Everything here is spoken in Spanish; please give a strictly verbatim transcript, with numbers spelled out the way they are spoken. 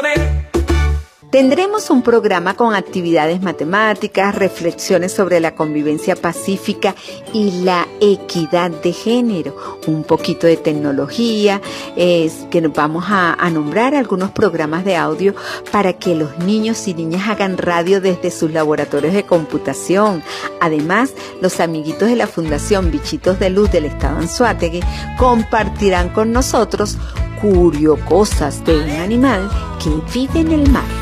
Tendremos un programa con actividades matemáticas, reflexiones sobre la convivencia pacífica y la equidad de género, un poquito de tecnología, es que nos vamos a, a nombrar algunos programas de audio para que los niños y niñas hagan radio desde sus laboratorios de computación. Además, los amiguitos de la Fundación Bichitos de Luz del Estado Anzoátegui compartirán con nosotros curiosas de un animal que vive en el mar.